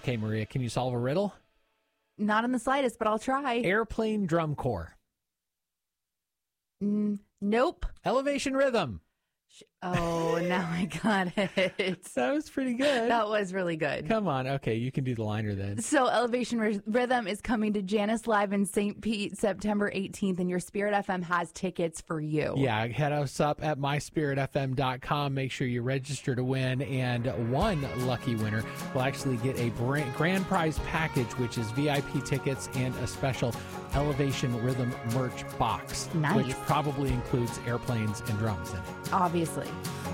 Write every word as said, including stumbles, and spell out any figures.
Okay, Maria, can you solve a riddle? Not in the slightest, but I'll try. Airplane drum corps. Mm, nope. Elevation rhythm. Oh, now I got it. That was pretty good. That was really good. Come on. Okay, you can do the liner then. So Elevation R- Rhythm is coming to Janice Live in Saint Pete September eighteenth, and your Spirit F M has tickets for you. Yeah, head us up at my spirit f m dot com. Make sure you register to win, and one lucky winner will actually get a brand, grand prize package, which is V I P tickets and a special Elevation Rhythm merch box, Nice. which probably includes airplanes and drums in it. Obviously.